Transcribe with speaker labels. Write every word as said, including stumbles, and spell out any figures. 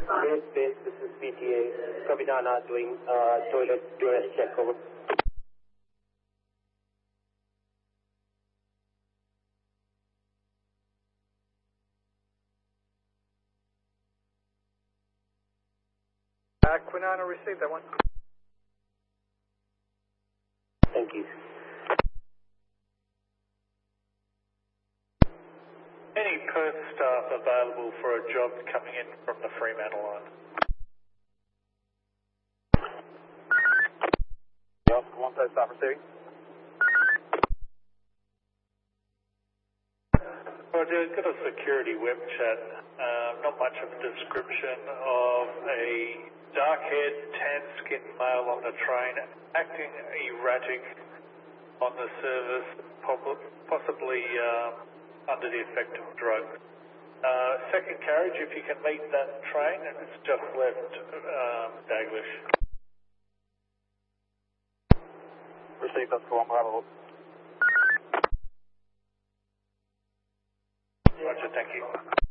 Speaker 1: Base, base, this is P T A. Kapitana doing uh, toilet duress check, over.
Speaker 2: Uh, Quinana received that one.
Speaker 1: Thank you.
Speaker 2: Any Perth staff available for a job coming in from the Fremantle line?
Speaker 1: Yep, one side staff receiving.
Speaker 2: Roger, got a security web chat. Uh, not much of a description of a dark-haired, tan-skinned male on the train acting erratic on the service, possibly uh, under the effect of drugs. Uh, second carriage, if you can meet that train, and it's just left um, Daglish.
Speaker 1: Received, that's one, bravo.
Speaker 2: Roger, thank you.